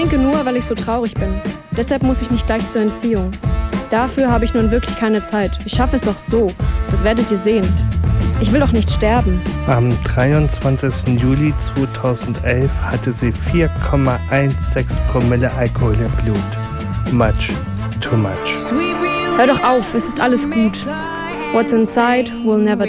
trinke nur, weil ich so traurig bin. Deshalb muss ich nicht gleich zur Entziehung. Dafür habe ich nun wirklich keine Zeit. Ich schaffe es auch so. Das werdet ihr sehen. Ich will doch nicht sterben. Am 23. Juli 2011 hatte sie 4,16 Promille Alkohol im Blut. Much, too much. Hör doch auf, es ist alles gut. What's inside will never